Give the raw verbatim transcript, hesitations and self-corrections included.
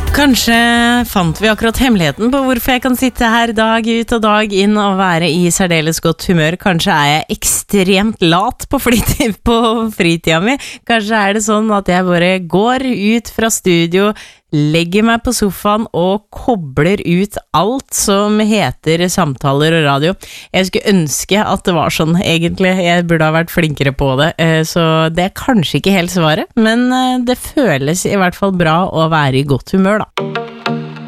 Kanskje fant vi akkurat hemmeligheten på hvorfor jeg kan sitte her dag ut og dag inn og være i særdeles godt humør. Kanskje er jeg ekstremt lat på, fritid, på fritida mi. Kanskje er det sånn at jeg bare går ut fra studio, legger meg på sofaen og kobler ut alt som heter samtaler og radio. Jeg skulle ønske at det var sånn, egentlig. Jeg burde ha vært flinkere på det, så det er kanskje ikke helt svaret, men det føles i hvert fall bra å være i godt humør, da.